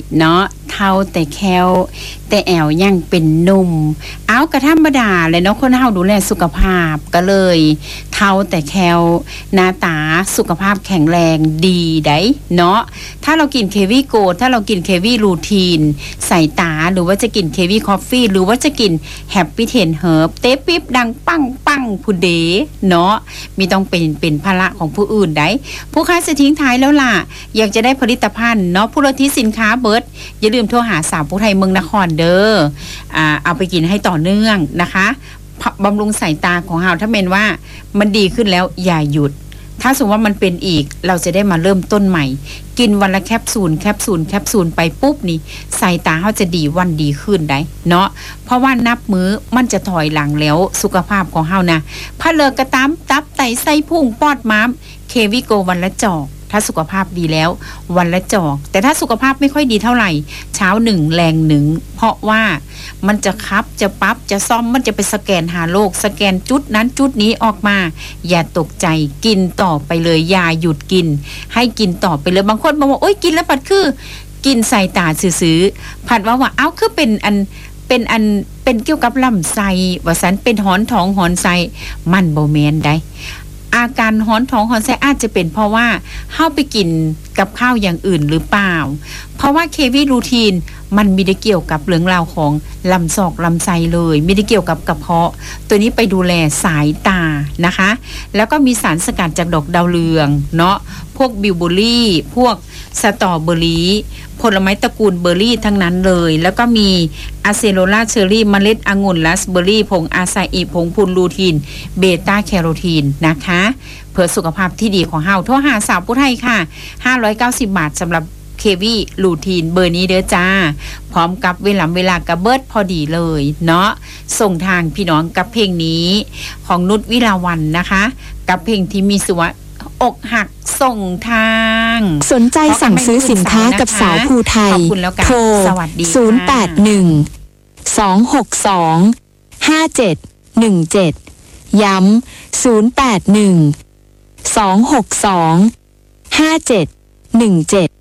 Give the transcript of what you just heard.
เนาะเท่าแต่แคลแต่แอวยังเป็นหนุ่มเอากระธรรมดาเลยเนาะคนเฮาดูแลสุขภาพก็เลยเท่าแต่แคลหน้าตาสุขภาพแข็งแรงดีได้เนาะถ้าเรากินเควีโกถ้าเรากินเควีรูทีนใส่ตาหรือว่าจะกินเควีคอฟฟี่หรือว่าจะกินแฮปปี้เทนเฮิร์บเตปิ๊บดังปังปังผู้เดเนาะมีต้องเป็นภาระของผู้อื่นได้ผู้ค้าจะทิ้งท้ายแล้วล่ะอยากจะได้ผลิตภัณฑ์เนาะผู้ลดที่สินค้าเบิร์ดอย่าลืมโทรหาสาวผู้ไทยเมืองนครเด้อเอาไปกินให้ต่อเนื่องนะคะบำรุงสายตาของเราถ้าเป็นว่ามันดีขึ้นแล้วอย่าหยุดถ้าสมมติว่ามันเป็นอีกเราจะได้มาเริ่มต้นใหม่กินวันละแคปซูลไปปุ๊บนี่สายตาเขาจะดีวันดีขึ้นได้เนาะเพราะว่านับมื้อมันจะถอยหลังแล้วสุขภาพของเขานะพะเลอกระตามตับไตไส้พุงปอดม้ามเควิโกวันละจอกถ้าสุขภาพดีแล้ววันละจอกแต่ถ้าสุขภาพไม่ค่อยดีเท่าไหร่เช้า1แรง1เพราะว่ามันจะคับจะปั๊บจะซ่อมมันจะไปสแกนหาโรคสแกนจุดนั้นจุดนี้ออกมาอย่าตกใจกินต่อไปเลยอย่าหยุดกินให้กินต่อไปเลยบางคนบอกว่าโอ๊ยกินแล้วปัดคือกินใส่ตาซื้อผัดว่าเอ้าคือเป็นเกี่ยวกับลำไส้ว่าสันเป็นหอนท้องหอนไส้มันบ่แม่นได้อาการฮ้อนท้องฮ้อนไส้อาจจะเป็นเพราะว่าเฮาไปกินกับข้าวอย่างอื่นหรือเปล่าเพราะว่าเควีรูทีนมันมีได้เกี่ยวกับเรื่องราวของลำซอกลำไส้เลยไม่ได้เกี่ยวกับกระเพาะตัวนี้ไปดูแลสายตานะคะแล้วก็มีสารสกัดจากดอกดาวเรืองเนาะพวกบิวเบอรี่พวกสตรอเบอรี่ผลไม้ตระกูลเบอร์รี่ทั้งนั้นเลยแล้วก็มีอะเซโลลาเชอร์รี่เมล็ดองุ่นราสเบอร์รี่ผงอาซาอิผงพูนลูทีนเบต้าแคโรทีนนะคะเพื่อสุขภาพที่ดีของเฮาโทรหาสาวผู้ไทยค่ะ590 บาทสำหรับเควีลูทีนเบอร์นี้เด้อจ้าพร้อมกับเวลากระเบิดพอดีเลยเนาะส่งทางพี่น้องกับเพลงนี้ของนุชวิลาวันนะคะกับเพลงที่มีชื่อว่าอกหักส่งทางสนใจสั่งซื้อสินค้ากับสาวภูไทยโทร081-262-5717ย้ำ081-262-5717